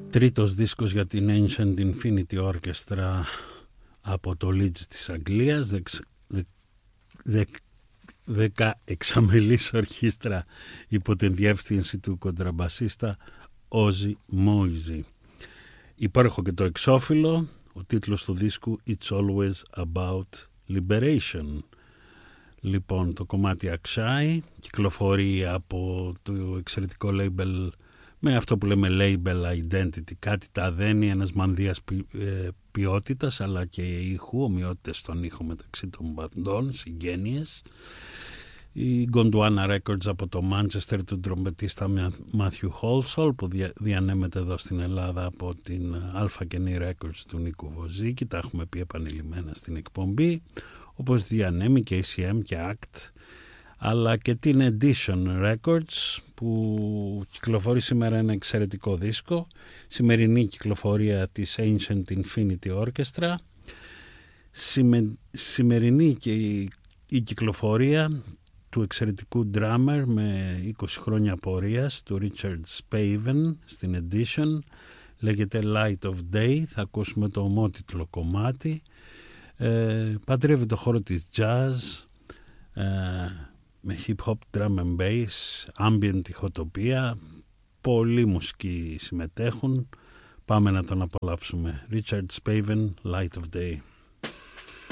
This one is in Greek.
Τρίτος δίσκος για την Ancient Infinity Orchestra από το Leeds της Αγγλίας, 16μελής ορχήστρα υπό την διεύθυνση του κοντραμπασίστα Ozzy Moisey. Υπάρχω και το εξώφυλλο, ο τίτλος του δίσκου It's Always About Liberation. Λοιπόν, το κομμάτι Akshai κυκλοφορεί από το εξαιρετικό label, με αυτό που λέμε label identity, κάτι τα δένει, ένας μανδύας ποιότητας αλλά και ήχου, ομοιότητες στον ήχο μεταξύ των μπαντών, συγγένειες. Η Gondwana Records από το Manchester του τρομπετίστα Matthew Holsall, που διανέμεται εδώ στην Ελλάδα από την Alpha Kenny Records του Νίκου Βοζίκη, τα έχουμε πει επανειλημμένα στην εκπομπή, όπως διανέμει και ACM και ACT, αλλά και την Edition Records που κυκλοφορεί σήμερα ένα εξαιρετικό δίσκο, σημερινή κυκλοφορία της Ancient Infinity Orchestra, σημερινή και η κυκλοφορία του εξαιρετικού drummer με 20 χρόνια πορείας, του Richard Spaven στην Edition, λέγεται Light of Day. Θα ακούσουμε το ομότιτλο κομμάτι. Παντρεύει το χώρο της jazz με hip hop, drum and bass, ambient ηχοτοπία, πολλοί μουσικοί συμμετέχουν. Πάμε να τον απολαύσουμε. Richard Spaven, Light of Day.